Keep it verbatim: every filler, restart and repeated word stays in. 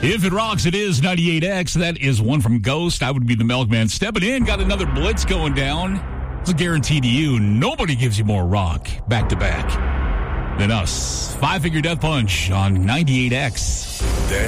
If it rocks, it is ninety-eight X. That is one from Ghost. I would be the milkman. Stepping in, got another blitz going down. It's a guarantee to you. Nobody gives you more rock back to back than us. Five Finger Death Punch on ninety-eight X.